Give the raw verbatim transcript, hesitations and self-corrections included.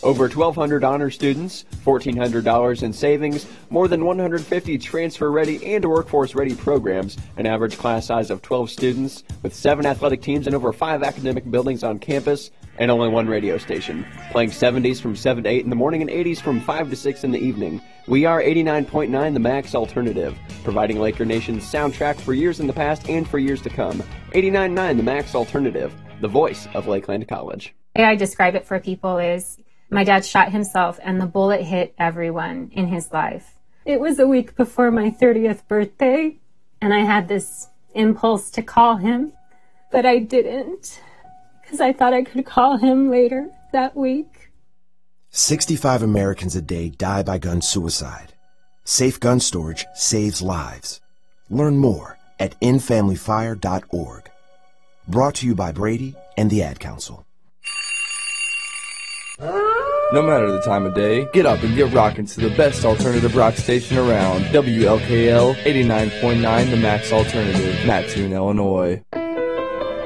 Over twelve hundred honor students, fourteen hundred dollars in savings, more than one hundred fifty transfer-ready and workforce-ready programs, an average class size of twelve students, with seven athletic teams and over five academic buildings on campus, and only one radio station, playing seventies from seven to eight in the morning and eighties from five to six in the evening. We are eighty-nine point nine The Max Alternative, providing Laker Nation's soundtrack for years in the past and for years to come. eighty-nine point nine The Max Alternative, the voice of Lakeland College. The way I describe it for people is, my dad shot himself and the bullet hit everyone in his life. It was a week before my thirtieth birthday, and I had this impulse to call him, but I didn't, because I thought I could call him later that week. sixty-five Americans a day die by gun suicide. Safe gun storage saves lives. Learn more at end family fire dot org. Brought to you by Brady and the Ad Council. No matter the time of day, get up and get rockin' to the best alternative rock station around. W L K L eighty-nine point nine The Max Alternative, Mattoon, Illinois.